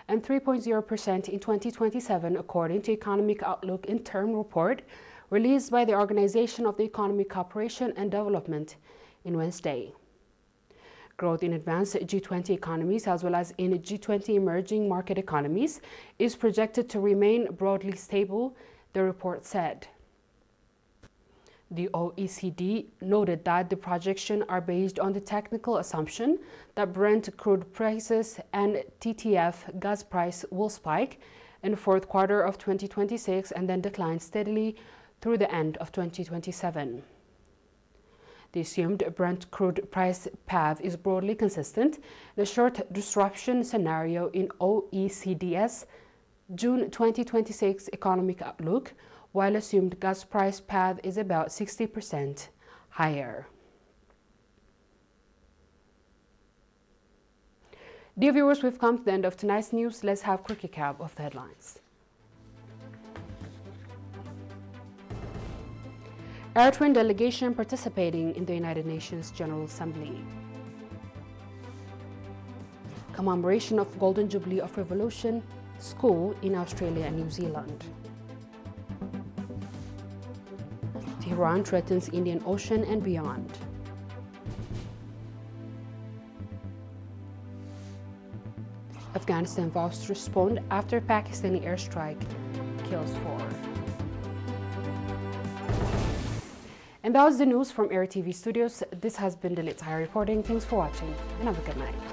and 3.0% in 2027, according to Economic Outlook interim report released by the Organization of the Economic Cooperation and Development in Wednesday. Growth in advanced G20 economies as well as in G20 emerging market economies is projected to remain broadly stable, the report said. The OECD noted that the projections are based on the technical assumption that Brent crude prices and TTF gas price will spike in the fourth quarter of 2026 and then decline steadily through the end of 2027. The assumed Brent crude price path is broadly consistent in a short disruption scenario in OECD's June 2026 economic outlook, while assumed gas price path is about 60% higher. Dear viewers, we've come to the end of tonight's news. Let's have a quick recap of the headlines. Eritrean delegation participating in the United Nations General Assembly. Commemoration of Golden Jubilee of Revolution School in Australia and New Zealand. Tehran threatens Indian Ocean and beyond. Afghanistan vows to respond after Pakistani airstrike kills 4. And that was the news from Air TV Studios. This has been Dalit Tahir reporting. Thanks for watching and have a good night.